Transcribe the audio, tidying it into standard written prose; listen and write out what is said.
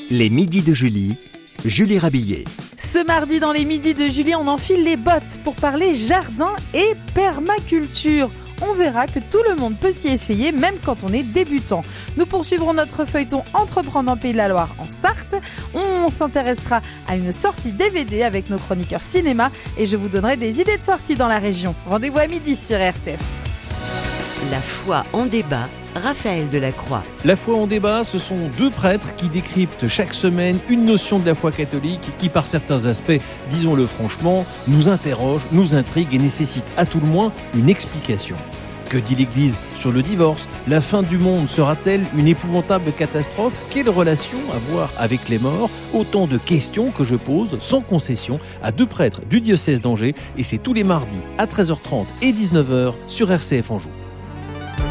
Les midis de Julie, Julie Rabillet. Ce mardi dans les midis de Julie, on enfile les bottes pour parler jardin et permaculture. On verra que tout le monde peut s'y essayer, même quand on est débutant. Nous poursuivrons notre feuilleton Entreprendre en Pays de la Loire en Sarthe. On s'intéressera à une sortie DVD avec nos chroniqueurs cinéma et je vous donnerai des idées de sortie dans la région. Rendez-vous à midi sur RCF. La foi en débat, Raphaël Delacroix. La foi en débat, ce sont deux prêtres qui décryptent chaque semaine une notion de la foi catholique qui, par certains aspects, disons-le franchement, nous interroge, nous intrigue et nécessite à tout le moins une explication. Que dit l'Église sur le divorce ? La fin du monde sera-t-elle une épouvantable catastrophe ? Quelle relation avoir avec les morts ? Autant de questions que je pose sans concession à deux prêtres du diocèse d'Angers et c'est tous les mardis à 13h30 et 19h sur RCF Anjou.